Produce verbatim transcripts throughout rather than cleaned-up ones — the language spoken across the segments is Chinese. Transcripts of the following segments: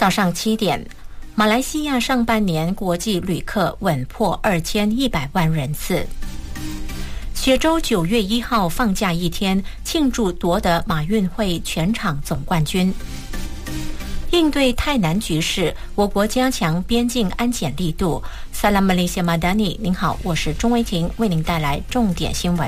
早上七点，马来西亚上半年国际旅客稳破二千一百万人次。雪州九月一号放假一天，庆祝夺得马运会全场总冠军。应对泰南局势，我国加强边境安检力度。萨拉马利西亚马达尼，您好，我是钟维婷，为您带来重点新闻。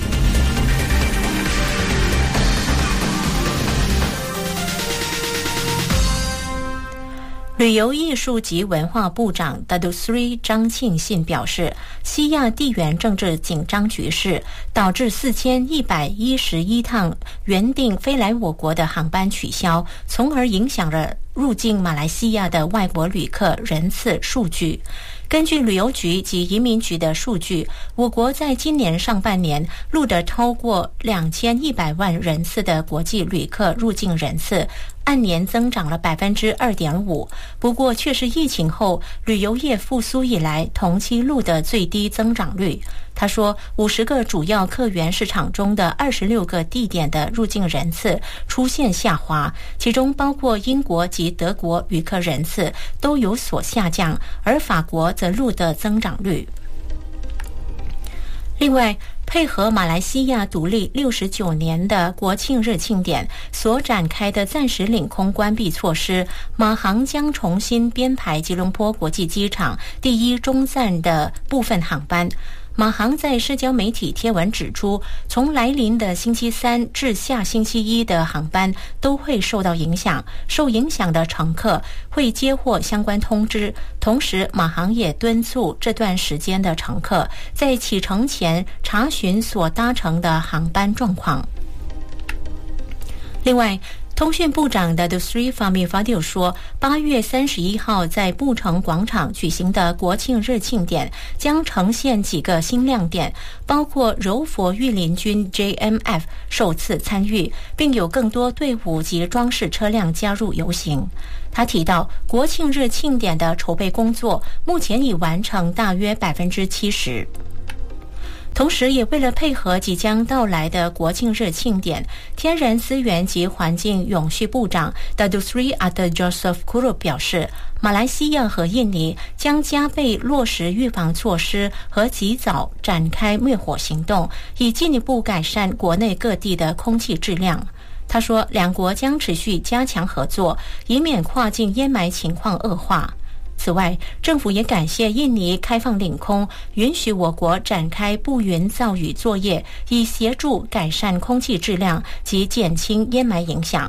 旅游艺术及文化部长 Datuk Seri 张庆信表示，西亚地缘政治紧张局势导致四千一百一十一趟原定飞来我国的航班取消，从而影响了入境马来西亚的外国旅客人次数据。根据旅游局及移民局的数据，我国在今年上半年录得超过两千一百万人次的国际旅客入境人次，按年增长了百分之二点五。不过，却是疫情后旅游业复苏以来同期录得最低增长率。他说，五十个主要客源市场中的二十六个地点的入境人次出现下滑，其中包括英国及德国旅客人次都有所下降，而法国则录得增长率。另外，配合马来西亚独立六十九年的国庆日庆典所展开的暂时领空关闭措施，马航将重新编排吉隆坡国际机场第一中站的部分航班。马航在社交媒体贴文指出，从来临的星期三至下星期一的航班都会受到影响，受影响的乘客会接获相关通知。同时，马航也敦促这段时间的乘客在启程前查询所搭乘的航班状况。另外，通讯部长的 Sri Fahmi Fadil 说，八月三十一号在布城广场举行的国庆日庆典将呈现几个新亮点，包括柔佛御林军 J M F 首次参与，并有更多队伍及装饰车辆加入游行。他提到，国庆日庆典的筹备工作目前已完成大约百分之七十。同时，也为了配合即将到来的国庆日庆典，天然资源及环境永续部长 Datuk Seri Arthur Joseph Kuro 表示，马来西亚和印尼将加倍落实预防措施和及早展开灭火行动，以进一步改善国内各地的空气质量。他说，两国将持续加强合作，以免跨境烟霾情况恶化。此外，政府也感谢印尼开放领空，允许我国展开布云造雨作业，以协助改善空气质量及减轻烟霾影响。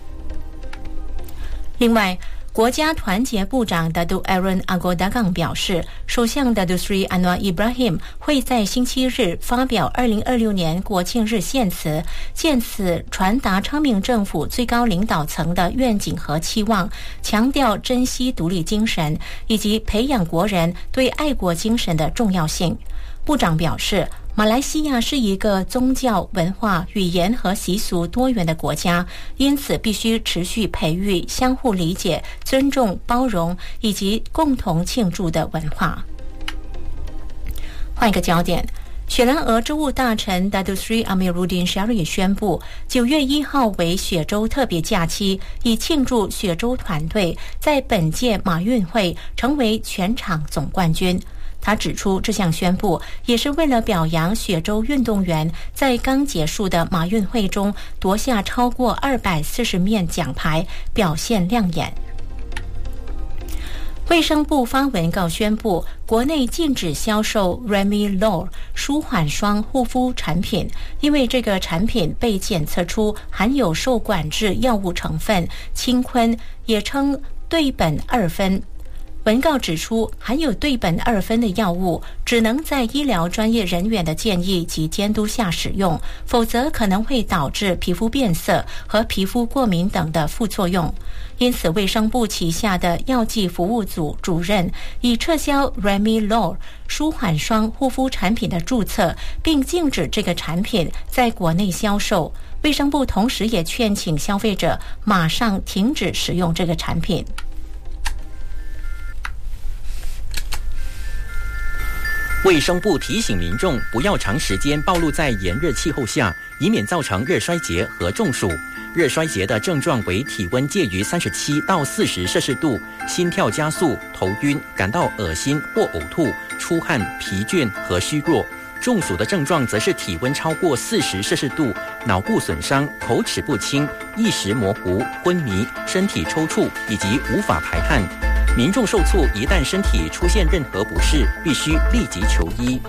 另外，国家团结部长 Datuk Aaron Agodagang 表示，首相 Datuk Seri Anwar Ibrahim 会在星期日发表二零二六年国庆日献词，借此传达昌明政府最高领导层的愿景和期望，强调珍惜独立精神以及培养国人对爱国精神的重要性。部长表示，马来西亚是一个宗教、文化、语言和习俗多元的国家，因此必须持续培育相互理解、尊重、包容以及共同庆祝的文化。换一个焦点，雪兰莪州务大臣 Datuk Seri Amiruddin Syari 宣布，九月一号为雪州特别假期，以庆祝雪州团队在本届马运会成为全场总冠军。他指出，这项宣布也是为了表扬雪州运动员在刚结束的马运会中夺下超过二百四十面奖牌，表现亮眼。卫生部发文告宣布，国内禁止销售 Remilor 舒缓霜护肤产品，因为这个产品被检测出含有受管制药物成分氢醌，也称对苯二酚。文告指出，含有对苯二酚的药物只能在医疗专业人员的建议及监督下使用，否则可能会导致皮肤变色和皮肤过敏等的副作用。因此，卫生部旗下的药剂服务组主任已撤销 Remilor 舒缓霜护肤产品的注册，并禁止这个产品在国内销售。卫生部同时也劝请消费者马上停止使用这个产品。 卫生部提醒民众不要长时间暴露在炎热气候下，以免造成热衰竭和中暑。 热衰竭的症状为体温介于三十七到四十摄氏度，心跳加速、头晕、感到恶心或呕吐、出汗、疲倦和虚弱。中暑的症状则是体温超过四十摄氏度，脑部损伤、口齿不清、意识模糊、昏迷、身体抽搐以及无法排汗。民众受促，一旦身体出现任何不适，必须立即求医。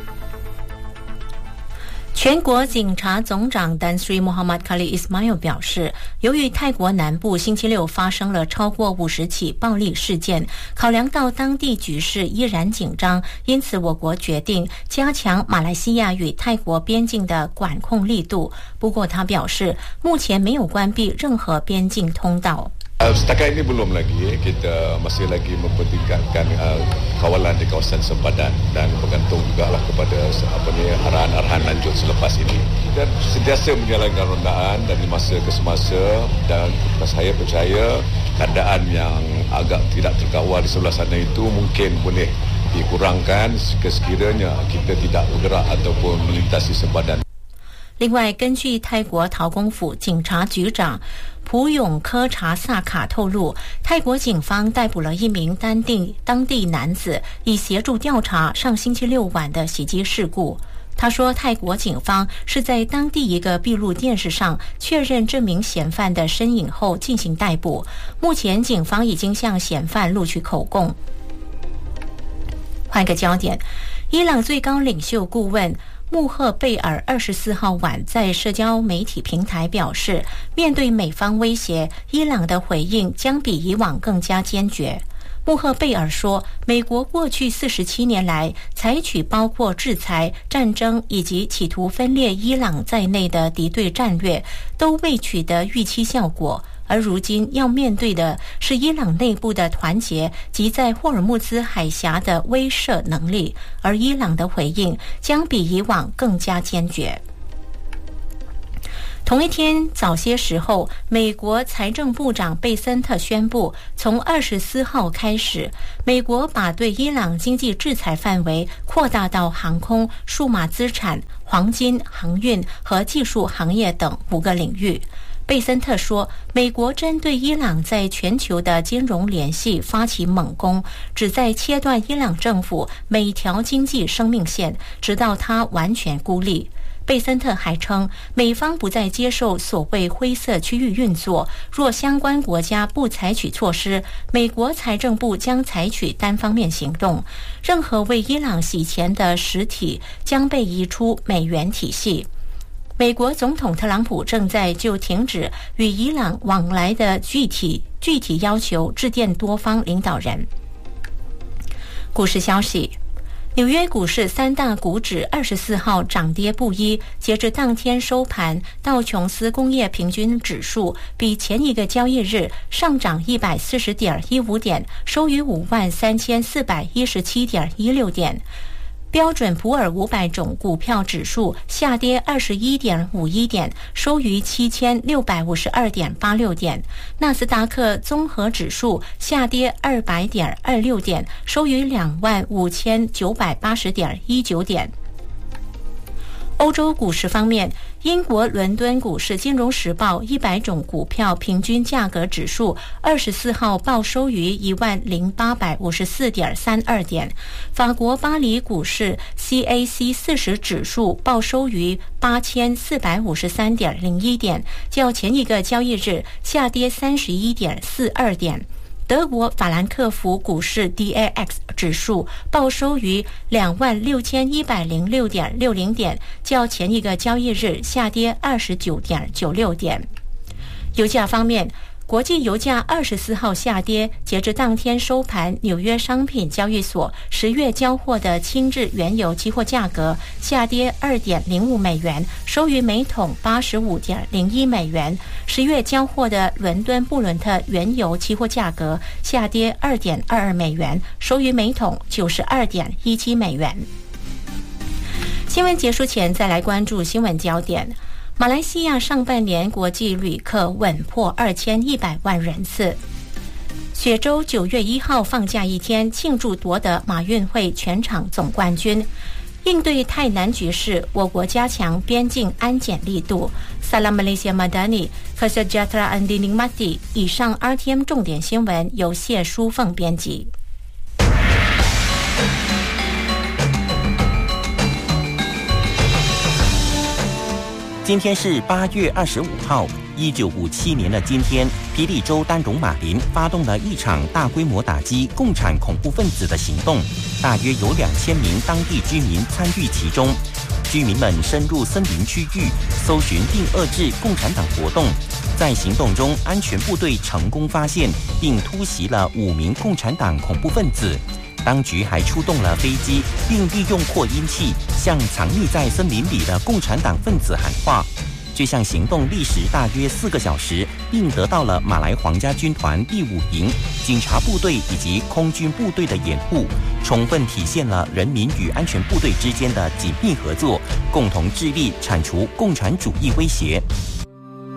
全国警察总长 Tan Sri Muhammad Khalil Ismail 表示，由于泰国南部星期六发生了超过五十起暴力事件，考量到当地局势依然紧张，因此我国决定加强马来西亚与泰国边境的管控力度。不过他表示，目前没有关闭任何边境通道。 Uh, setakat ini belum lagi, kita masih lagi mempertingkatkan uh, kawalan di kawasan sempadan dan bergantung jugalah kepada apa ni arahan-arahan lanjut selepas ini. Dan sentiasa menjalankan rondaan dari masa ke semasa dan saya percaya keadaan yang agak tidak terkawal di sebelah sana itu mungkin boleh dikurangkan sekiranya kita tidak bergerak ataupun melintasi sempadan. 另外，根据泰国陶公府警察局长普永科查萨卡透露，泰国警方逮捕了一名当地当地男子，以协助调查上星期六晚的袭击事故。他说，泰国警方是在当地一个闭路电视上确认这名嫌犯的身影后进行逮捕。目前，警方已经向嫌犯录取口供。换个焦点，伊朗最高领袖顾问穆赫贝尔二十四号晚在社交媒体平台表示，面对美方威胁，伊朗的回应将比以往更加坚决。穆赫贝尔说，美国过去四十七年来采取包括制裁、战争以及企图分裂伊朗在内的敌对战略，都未取得预期效果。而如今要面对的是伊朗内部的团结及在霍尔木兹海峡的威慑能力，而伊朗的回应将比以往更加坚决。同一天早些时候，美国财政部长贝森特宣布，从二十四号开始，美国把对伊朗经济制裁范围扩大到航空、数码资产、黄金、航运和技术行业等五个领域。贝森特说，美国针对伊朗在全球的金融联系发起猛攻，旨在切断伊朗政府每条经济生命线，直到它完全孤立。贝森特还称，美方不再接受所谓灰色区域运作，若相关国家不采取措施，美国财政部将采取单方面行动，任何为伊朗洗钱的实体将被移出美元体系。美国总统特朗普正在就停止与伊朗往来的具体具体要求致电多方领导人。股市消息，纽约股市三大股指二十四号涨跌不一，截至当天收盘，道琼斯工业平均指数比前一个交易日上涨一百四十点一五点，收于五万三千四百一十七点一六点。标准普尔五百种股票指数下跌二十一点五一点，收于七千六百五十二点八六点。纳斯达克综合指数下跌二百点二六点，收于两万五千九百八十点一九点。欧洲股市方面，英国伦敦股市金融时报一百种股票平均价格指数二十四号报收于一万零八百五十四点三二点。法国巴黎股市 C A C 四十指数报收于八千四百五十三点零一点，较前一个交易日下跌三十一点四二点。德国法兰克福股市 D A X 指数报收于两万六千一百零六点六零点，较前一个交易日下跌二十九点九六点。油价方面，国际油价二十四号下跌，截至当天收盘，纽约商品交易所十月交货的轻质原油期货价格下跌二点零五美元，收于每桶八十五点零一美元。十月交货的伦敦布伦特原油期货价格下跌二点二二美元，收于每桶九十二点一七美元。新闻结束前，再来关注新闻焦点。马来西亚上半年国际旅客稳破二千一百万人次。雪州九月一号放假一天，庆祝夺得马运会全场总冠军。 应对泰南局势，我国加强边境安检力度。Salam Malaysia Madani, Kesejahteraan dinikmati。以上 R T M 重点新闻由谢淑凤编辑。 今天是八月二十五号。一九五七年的今天，霹雳州丹绒马林发动了一场大规模打击共产恐怖分子的行动，大约有两千名当地居民参与其中。居民们深入森林区域，搜寻并遏制共产党活动。在行动中，安全部队成功发现并突袭了五名共产党恐怖分子。当局还出动了飞机，并利用扩音器向藏匿在森林里的共产党分子喊话。这项行动历时大约四个小时，并得到了马来皇家军团第五营、警察部队以及空军部队的掩护，充分体现了人民与安全部队之间的紧密合作，共同致力铲除共产主义威胁。